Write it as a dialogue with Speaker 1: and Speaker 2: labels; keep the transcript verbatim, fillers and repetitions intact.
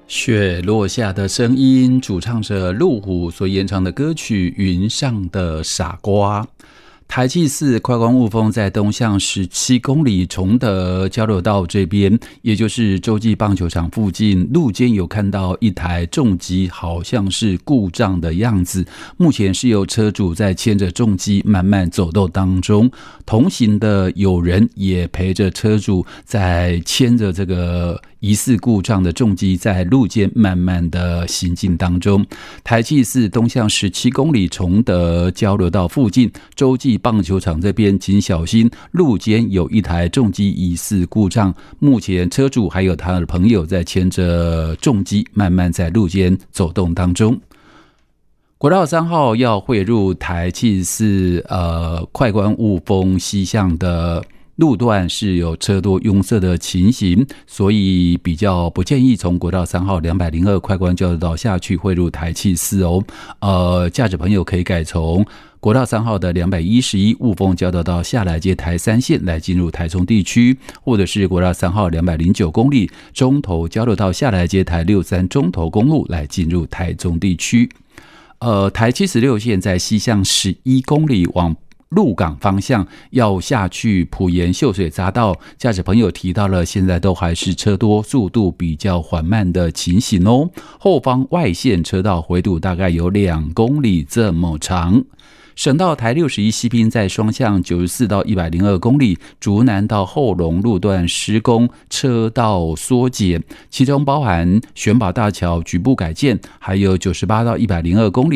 Speaker 1: 雪落下的声音，主唱者陆虎所演唱的歌曲《云上的傻瓜》。台七四快光雾峰在东向十七公里崇德交流道这边，也就是洲际棒球场附近，路间有看到一台重机，好像是故障的样子。目前是由车主在牵着重机慢慢走动当中，同行的友人也陪着车主在牵着这个疑似故障的重机在路间慢慢的行进当中。台七四东向十七公里崇德交流道附近，洲际棒球场这边请小心，路间有一台重机疑似故障，目前车主还有他的朋友在牵着重机慢慢在路间走动当中。国道三号要汇入台七四呃快关雾峰西向的路段是有车多拥塞的情形，所以比较不建议从国道三号两百零二快关交流道下去汇入台七四哦。呃，驾驶朋友可以改从国道三号的两百一十一雾峰交流道下来接台三线来进入台中地区，或者是国道三号两百零九公里中投交流道下来接台六三中投公路来进入台中地区。呃，台七十六线在西向十一公里往鹿港方向要下去埔盐秀水匝道，驾驶朋友提到了现在都还是车多，速度比较缓慢的情形哦。后方外线车道回堵大概有两公里这么长。省道台六十一西滨在双向九十四到一百零二公里，竹南到后龙路段施工，车道缩减，其中包含玄宝大桥局部改建，还有九十八到一百零二公里